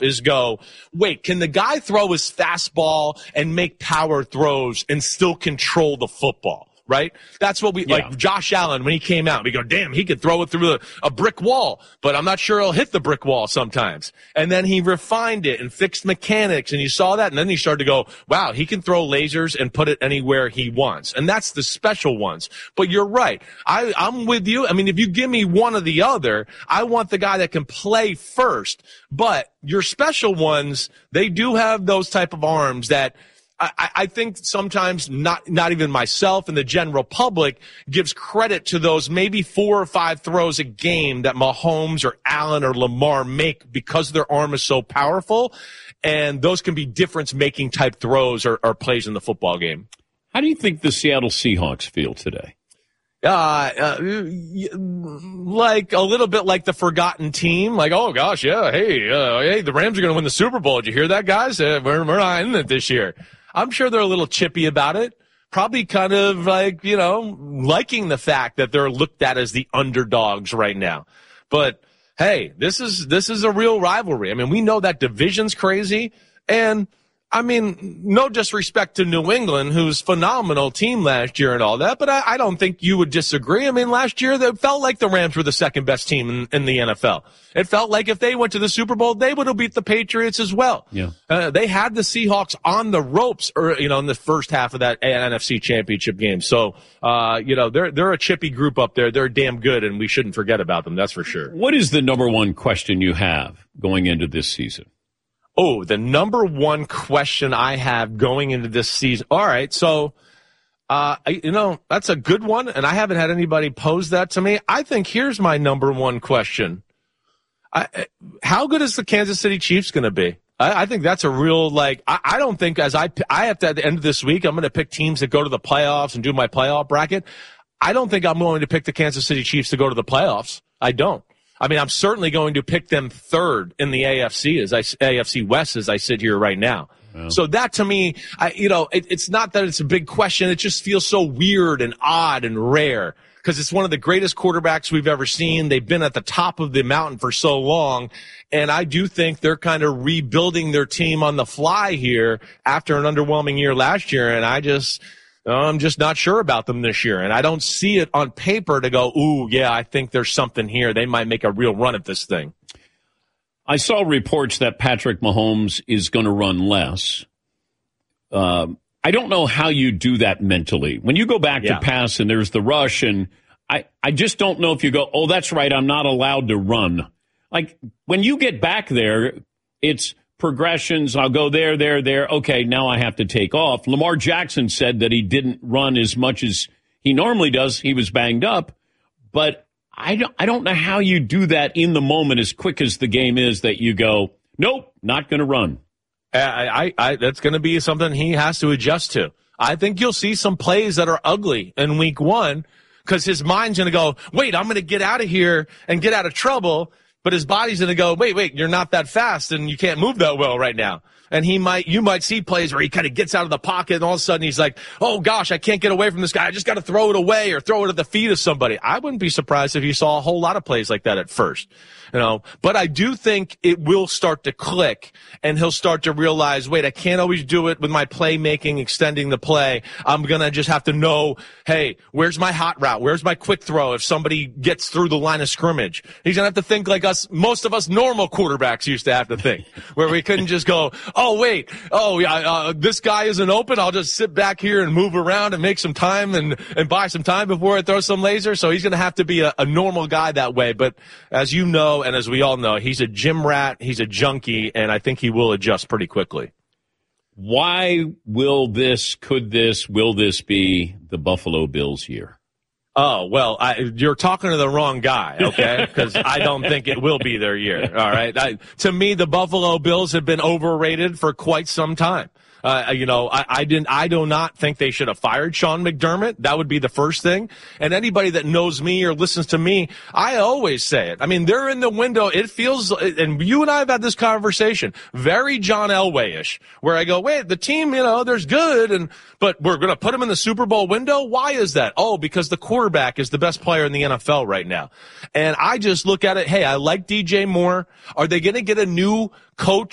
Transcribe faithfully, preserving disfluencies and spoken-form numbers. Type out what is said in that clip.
is go, wait, can the guy throw his fastball and make power throws and still control the football? Right? That's what we, yeah. like Josh Allen, when he came out, we go, damn, he could throw it through a, a brick wall, but I'm not sure he'll hit the brick wall sometimes. And then he refined it and fixed mechanics, and you saw that, and then he started to go, wow, he can throw lasers and put it anywhere he wants. And that's the special ones. But you're right. I, I'm with you. I mean, if you give me one or the other, I want the guy that can play first. But your special ones, they do have those type of arms that I, I think sometimes not not even myself and the general public gives credit to those maybe four or five throws a game that Mahomes or Allen or Lamar make because their arm is so powerful, and those can be difference-making type throws or, or plays in the football game. How do you think the Seattle Seahawks feel today? Uh, uh, like a little bit like the forgotten team. Like, oh gosh, yeah, hey, uh, hey, the Rams are going to win the Super Bowl. Did you hear that, guys? Uh, we're, we're not in it this year. I'm sure they're a little chippy about it. Probably kind of like, you know, liking the fact that they're looked at as the underdogs right now. But hey, this is, this is a real rivalry. I mean, we know that division's crazy. And I mean, no disrespect to New England, who's a phenomenal team last year and all that, but I, I don't think you would disagree. I mean, last year, it felt like the Rams were the second best team in, in the N F L. It felt like if they went to the Super Bowl, they would have beat the Patriots as well. Yeah. Uh, they had the Seahawks on the ropes, or, you know, in the first half of that N F C Championship game. So, uh, you know, they're, they're a chippy group up there. They're damn good, and we shouldn't forget about them. That's for sure. What is the number one question you have going into this season? Oh, the number one question I have going into this season. All right, so, uh, you know, that's a good one, and I haven't had anybody pose that to me. I think here's my number one question. I, how good is the Kansas City Chiefs going to be? I, I think that's a real, like, I, I don't think as I, I have to, at the end of this week, I'm going to pick teams that go to the playoffs and do my playoff bracket. I don't think I'm going to pick the Kansas City Chiefs to go to the playoffs. I don't. I mean, I'm certainly going to pick them third in the A F C as I A F C West as I sit here right now. Wow. So that to me, I, you know, it, it's not that it's a big question. It just feels so weird and odd and rare because it's one of the greatest quarterbacks we've ever seen. They've been at the top of the mountain for so long, and I do think they're kind of rebuilding their team on the fly here after an underwhelming year last year, and I just. I'm just not sure about them this year, and I don't see it on paper to go, ooh, yeah, I think there's something here. They might make a real run at this thing. I saw reports that Patrick Mahomes is going to run less. Uh, I don't know how you do that mentally. When you go back yeah. to pass and there's the rush, and I, I just don't know if you go, oh, that's right, I'm not allowed to run. Like, when you get back there, it's progressions. I'll go there, there, there. Okay, now I have to take off. Lamar Jackson said that he didn't run as much as he normally does. He was banged up. But I don't, I don't know how you do that in the moment as quick as the game is that you go, nope, not going to run. I, I, I, that's going to be something he has to adjust to. I think you'll see some plays that are ugly in week one because his mind's going to go, wait, I'm going to get out of here and get out of trouble. But his body's going to go, wait, wait, you're not that fast and you can't move that well right now. And he might, you might see plays where he kind of gets out of the pocket and all of a sudden he's like, oh gosh, I can't get away from this guy. I just got to throw it away or throw it at the feet of somebody. I wouldn't be surprised if you saw a whole lot of plays like that at first, you know, but I do think it will start to click and he'll start to realize, wait, I can't always do it with my playmaking, extending the play. I'm going to just have to know, hey, where's my hot route? Where's my quick throw if somebody gets through the line of scrimmage? He's going to have to think like us, most of us normal quarterbacks used to have to think, where we couldn't just go, oh, wait, oh, yeah, uh, this guy isn't open. I'll just sit back here and move around and make some time and, and buy some time before I throw some laser. So he's going to have to be a, a normal guy that way. But as you know, and as we all know, he's a gym rat, he's a junkie, and I think he will adjust pretty quickly. Why will this, could this, will this be the Buffalo Bills year? Oh, well, I, you're talking to the wrong guy, okay? Because I don't think it will be their year, all right? I, to me, the Buffalo Bills have been overrated for quite some time. Uh, you know, I, I didn't, I do not think they should have fired Sean McDermott. That would be the first thing. And anybody that knows me or listens to me, I always say it. I mean, they're in the window. It feels, and you and I have had this conversation, very John Elway-ish, where I go, wait, the team, you know, there's good, and, but we're going to put them in the Super Bowl window. Why is that? Oh, because the quarterback is the best player in the N F L right now. And I just look at it. Hey, I like D J Moore. Are they going to get a new coach